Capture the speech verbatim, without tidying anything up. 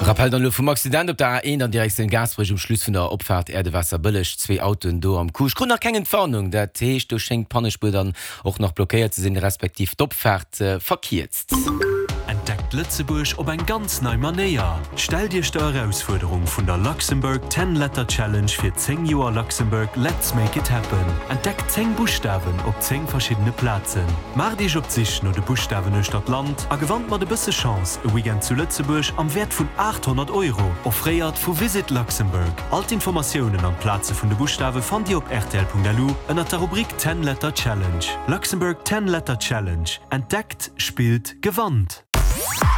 Rappel dann vum Accident op der A eins an direkt den Gasbrech um Schluss vun der Opfahrt Erdewasser bëllech, zwei Autoen do am Kusch. Grund nach keng Entfernung, der Teech do schenkt Pannespudern och noch blockéiert ze sinn respektiv d'Opfahrt äh, verkiert. Entdeckt Lützeburg op ein ganz neu Manéier. Stell dir die Herausforderung vun der Luxemburg ten Letter Challenge fir zehn Joer Luxemburg Let's Make It Happen. Entdeckt zehn Buchstaben op zehn verschiedene Plätzen. Mar dich op sich no de Buchstaben aus dat Land, a gewandt mat de bësse Chance e Weekend zu Lützeburg am Wert vun achthundert Euro. Offréiert vu Visit Luxemburg. Alt Informationen an Plätze vun de Buchstabe fand Di op r t l punkt l u ënner der Rubrik ten Letter Challenge. Luxemburg ten Letter Challenge. Entdeckt, spielt, gewandt.